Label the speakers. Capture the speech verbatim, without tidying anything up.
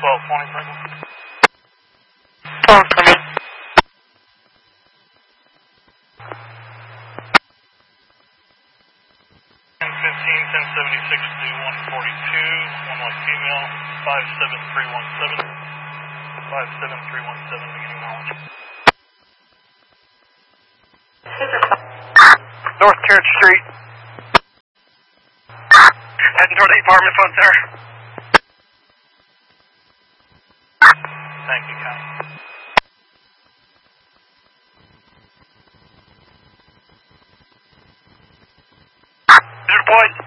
Speaker 1: twelve twenty, Franklin.
Speaker 2: twelve twenty.
Speaker 1: ten fifteen, ten seventy-six to one forty-two, one white female, five seven three one seven, five seven three one seven, beginning knowledge.
Speaker 2: North Church Street. Heading toward the apartment phone center.
Speaker 1: Thank you, Connie.
Speaker 2: Zero point.